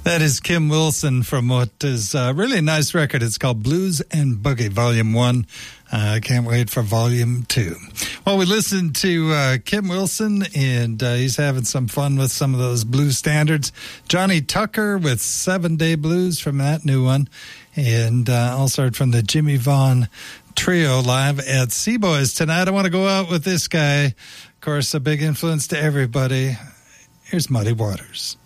That is Kim Wilson from what is a really nice record. It's called Blues and Boogie, Volume 1. I can't wait for Volume 2. Well, we listened to Kim Wilson, and he's having some fun with some of those blues standards. Johnny Tucker with 7 Day Blues from that new one. And also heard from the Jimmy Vaughn Trio live at Seaboys tonight. I want to go out with this guy. Of course, a big influence to everybody. Here's Muddy Waters.